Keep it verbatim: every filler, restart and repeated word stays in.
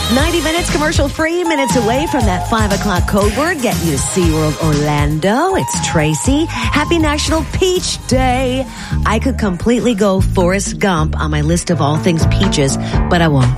ninety minutes commercial-free, minutes away from that five o'clock code word. Get you to SeaWorld Orlando. It's Tracy. Happy National Peach Day. I could completely go Forrest Gump on my list of all things peaches, but I won't.